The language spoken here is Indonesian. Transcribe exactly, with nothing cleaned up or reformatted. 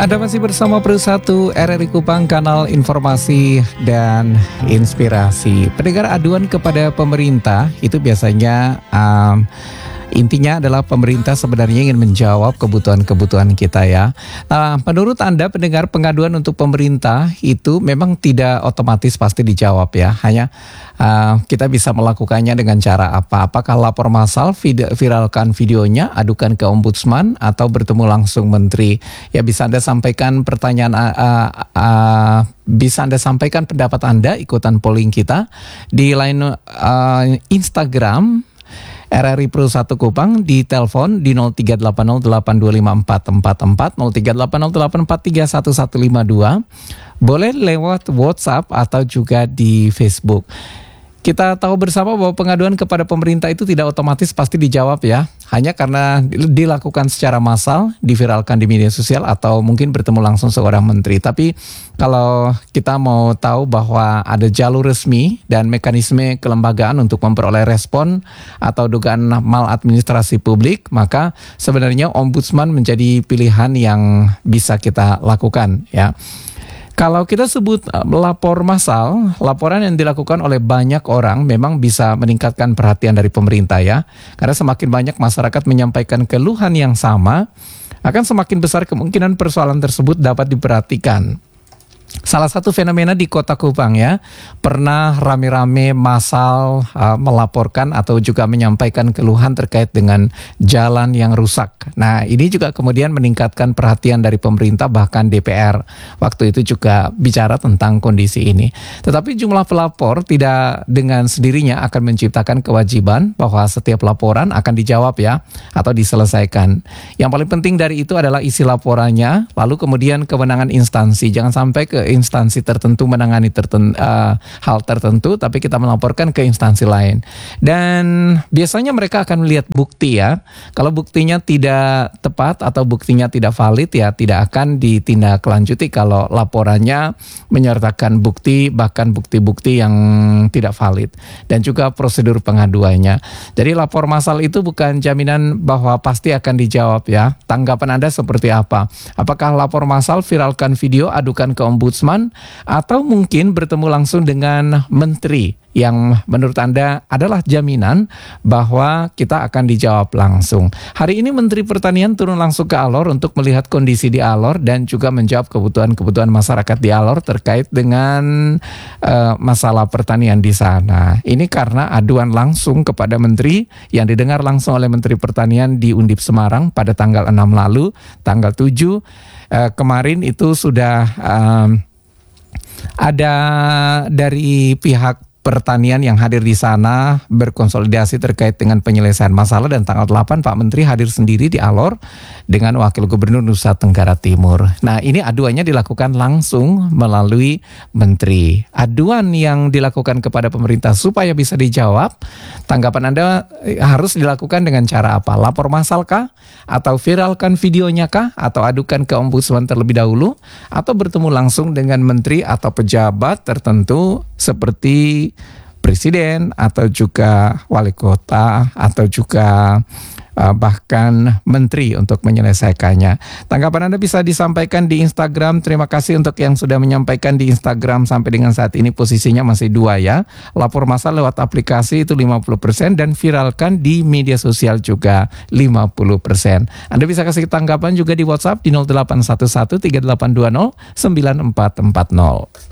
Anda masih bersama Pro satu R R I Kupang, kanal informasi dan inspirasi. Pendengar, aduan kepada pemerintah itu biasanya um, intinya adalah pemerintah sebenarnya ingin menjawab kebutuhan-kebutuhan kita ya. Nah, menurut Anda pendengar, pengaduan untuk pemerintah itu memang tidak otomatis pasti dijawab ya. Hanya uh, kita bisa melakukannya dengan cara apa? Apakah lapor massal, vid- viralkan videonya, adukan ke ombudsman, atau bertemu langsung menteri? Ya, bisa Anda sampaikan pertanyaan, uh, uh, uh, bisa Anda sampaikan pendapat Anda, ikutan polling kita di line uh, Instagram R R I Pro satu Kupang, di telepon di nol tiga delapan nol delapan dua lima empat empat empat, nol tiga delapan nol delapan empat tiga satu satu lima dua. Boleh lewat WhatsApp atau juga di Facebook. Kita tahu bersama bahwa pengaduan kepada pemerintah itu tidak otomatis pasti dijawab ya. Hanya karena dilakukan secara massal, diviralkan di media sosial, atau mungkin bertemu langsung seorang menteri. Tapi kalau kita mau tahu bahwa ada jalur resmi dan mekanisme kelembagaan untuk memperoleh respon atau dugaan maladministrasi publik, maka sebenarnya ombudsman menjadi pilihan yang bisa kita lakukan ya. Kalau kita sebut lapor massal, laporan yang dilakukan oleh banyak orang memang bisa meningkatkan perhatian dari pemerintah ya. Karena semakin banyak masyarakat menyampaikan keluhan yang sama, akan semakin besar kemungkinan persoalan tersebut dapat diperhatikan. Salah satu fenomena di Kota Kupang ya, pernah rame-rame massal uh, melaporkan atau juga menyampaikan keluhan terkait dengan jalan yang rusak. Nah, ini juga kemudian meningkatkan perhatian dari pemerintah, bahkan D P R. Waktu itu juga bicara tentang kondisi ini. Tetapi jumlah pelapor tidak dengan sendirinya akan menciptakan kewajiban bahwa setiap laporan akan dijawab ya, atau diselesaikan. Yang paling penting dari itu adalah isi laporannya, lalu kemudian kewenangan instansi. Jangan sampai ke instansi tertentu menangani tertentu, uh, hal tertentu, tapi kita melaporkan ke instansi lain. Dan biasanya mereka akan melihat bukti ya. Kalau buktinya tidak tepat atau buktinya tidak valid ya, tidak akan ditindaklanjuti kalau laporannya menyertakan bukti, bahkan bukti-bukti yang tidak valid. Dan juga prosedur pengaduannya. Jadi lapor massal itu bukan jaminan bahwa pasti akan dijawab ya. Tanggapan Anda seperti apa? Apakah lapor massal, viralkan video, adukan ke ombudsman, atau mungkin bertemu langsung dengan menteri yang menurut Anda adalah jaminan bahwa kita akan dijawab langsung? Hari ini Menteri Pertanian turun langsung ke Alor untuk melihat kondisi di Alor dan juga menjawab kebutuhan-kebutuhan masyarakat di Alor terkait dengan uh, masalah pertanian di sana. Ini karena aduan langsung kepada menteri yang didengar langsung oleh Menteri Pertanian di Undip Semarang pada tanggal enam lalu, tanggal tujuh uh, kemarin itu sudah um, ada dari pihak pertanian yang hadir di sana berkonsolidasi terkait dengan penyelesaian masalah, dan tanggal delapan Pak Menteri hadir sendiri di Alor dengan Wakil Gubernur Nusa Tenggara Timur. Nah, ini aduannya dilakukan langsung melalui menteri. Aduan yang dilakukan kepada pemerintah supaya bisa dijawab, tanggapan Anda harus dilakukan dengan cara apa? Lapor massal kah? Atau viralkan videonya kah? Atau adukan ke ombudsman terlebih dahulu? Atau bertemu langsung dengan menteri atau pejabat tertentu seperti presiden atau juga wali kota atau juga uh, bahkan menteri untuk menyelesaikannya. Tanggapan Anda bisa disampaikan di Instagram. Terima kasih untuk yang sudah menyampaikan di Instagram. Sampai dengan saat ini posisinya masih dua ya. Lapor massal lewat aplikasi itu lima puluh persen dan viralkan di media sosial juga lima puluh persen. Anda bisa kasih tanggapan juga di WhatsApp di nol delapan satu satu tiga delapan dua nol sembilan empat empat nol.